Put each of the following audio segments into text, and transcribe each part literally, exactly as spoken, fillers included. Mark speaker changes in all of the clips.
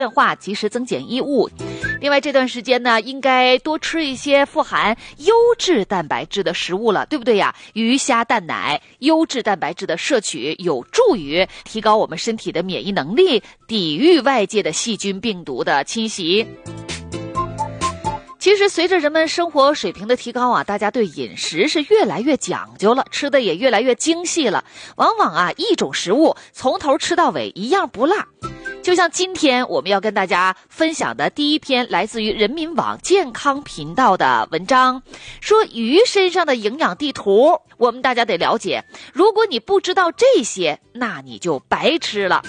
Speaker 1: 变化，及时增减衣物。另外这段时间呢，应该多吃一些富含优质蛋白质的食物了，对不对呀？鱼虾蛋奶优质蛋白质的摄取有助于提高我们身体的免疫能力，抵御外界的细菌病毒的侵袭。其实随着人们生活水平的提高啊，大家对饮食是越来越讲究了，吃的也越来越精细了。往往啊，一种食物从头吃到尾一样不落。就像今天我们要跟大家分享的第一篇来自于人民网健康频道的文章，说鱼身上的营养地图，我们大家得了解。如果你不知道这些，那你就白吃了。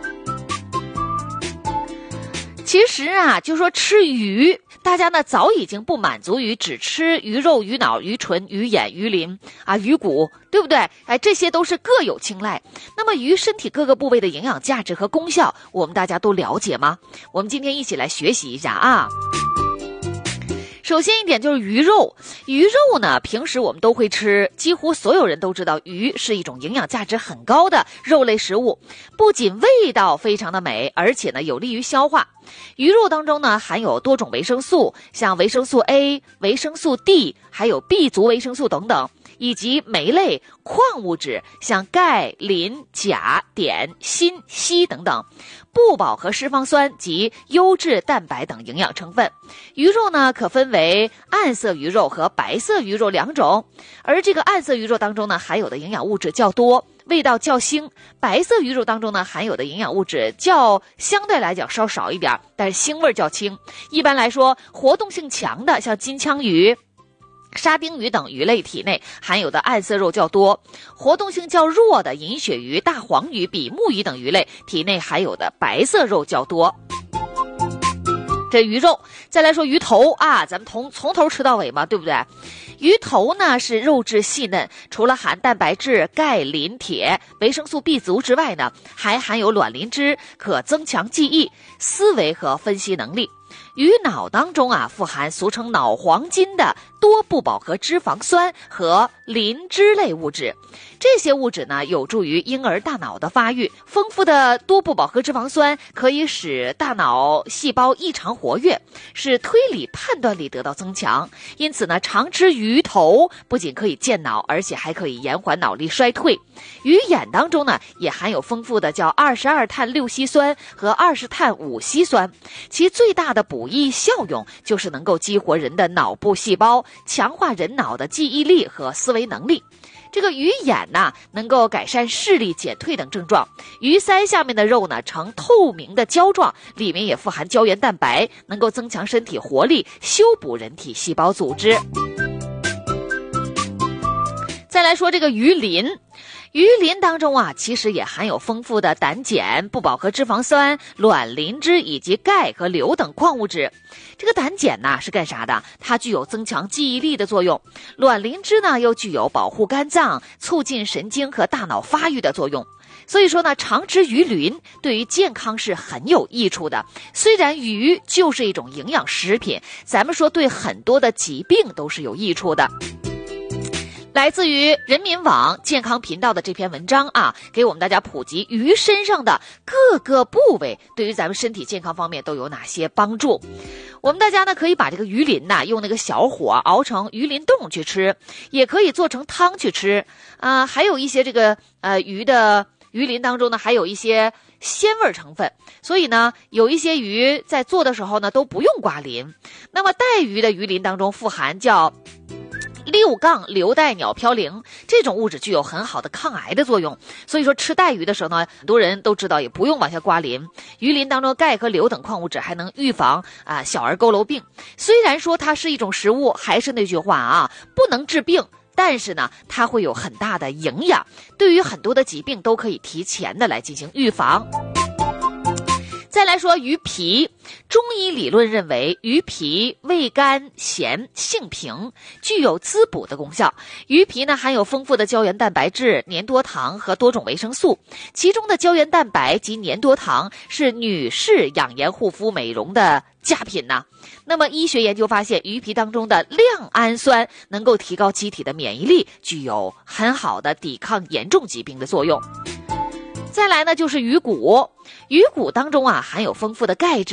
Speaker 1: 其实啊，就说吃鱼，大家呢早已经不满足于只吃鱼肉、鱼脑、鱼唇、鱼眼、鱼鳞啊、鱼骨，对不对？哎，这些都是各有青睐。那么鱼身体各个部位的营养价值和功效，我们大家都了解吗？我们今天一起来学习一下啊。首先一点就是鱼肉，鱼肉呢，平时我们都会吃，几乎所有人都知道鱼是一种营养价值很高的肉类食物，不仅味道非常的美，而且呢有利于消化。鱼肉当中呢含有多种维生素，像维生素 A、维生素 D， 还有 B 族维生素等等，以及酶类、矿物质，像钙、磷、钾、碘、锌、硒等等，不饱和脂肪酸及优质蛋白等营养成分。鱼肉呢可分为暗色鱼肉和白色鱼肉两种，而这个暗色鱼肉当中呢含有的营养物质较多，味道较腥；白色鱼肉当中呢含有的营养物质较相对来讲稍少一点，但是腥味较轻。一般来说，活动性强的像金枪鱼、沙丁鱼等鱼类体内含有的暗色肉较多，活动性较弱的银鳕鱼、大黄鱼、比目鱼等鱼类体内含有的白色肉较多。这鱼肉，再来说鱼头啊，咱们从从头吃到尾嘛，对不对？鱼头呢是肉质细嫩，除了含蛋白质、钙、磷、铁、维生素 B 族之外呢，还含有卵磷脂，可增强记忆、思维和分析能力。鱼脑当中啊，富含俗称脑黄金的多不饱和脂肪酸和磷脂类物质，这些物质呢有助于婴儿大脑的发育。丰富的多不饱和脂肪酸可以使大脑细胞异常活跃，使推理判断力得到增强。因此呢，常吃鱼头不仅可以健脑，而且还可以延缓脑力衰退。鱼眼当中呢，也含有丰富的叫二十二碳六烯酸和二十碳五烯酸，其最大的补益效用就是能够激活人的脑部细胞，强化人脑的记忆力和思维能力。这个鱼眼呢，能够改善视力减退等症状。鱼鳃下面的肉呢，呈透明的胶状，里面也富含胶原蛋白，能够增强身体活力，修补人体细胞组织。再来说这个鱼鳞，鱼鳞当中啊，其实也含有丰富的胆碱、不饱和脂肪酸、卵磷脂以及钙和硫等矿物质。这个胆碱呢是干啥的？它具有增强记忆力的作用。卵磷脂呢又具有保护肝脏、促进神经和大脑发育的作用。所以说呢，常吃鱼鳞对于健康是很有益处的。虽然鱼就是一种营养食品，咱们说对很多的疾病都是有益处的。来自于人民网健康频道的这篇文章啊，给我们大家普及鱼身上的各个部位对于咱们身体健康方面都有哪些帮助。我们大家呢可以把这个鱼鳞呐、啊、用那个小火熬成鱼鳞冻去吃，也可以做成汤去吃啊、呃。还有一些这个呃鱼的鱼鳞当中呢还有一些鲜味成分，所以呢有一些鱼在做的时候呢都不用刮鳞。那么带鱼的鱼鳞当中富含叫六杠硫代鸟嘌呤，这种物质具有很好的抗癌的作用，所以说吃带鱼的时候呢，很多人都知道也不用往下刮鳞。鱼鳞当中钙和硫等矿物质还能预防啊、呃、小儿佝偻病。虽然说它是一种食物，还是那句话啊，不能治病，但是呢它会有很大的营养，对于很多的疾病都可以提前的来进行预防。再来说鱼皮，中医理论认为鱼皮味甘咸性平，具有滋补的功效。鱼皮呢含有丰富的胶原蛋白质、粘多糖和多种维生素，其中的胶原蛋白及粘多糖是女士养颜护肤美容的佳品呐、啊。那么医学研究发现，鱼皮当中的亮氨酸能够提高机体的免疫力，具有很好的抵抗严重疾病的作用。 再来呢就是鱼骨，鱼骨当中啊含有丰富的钙质。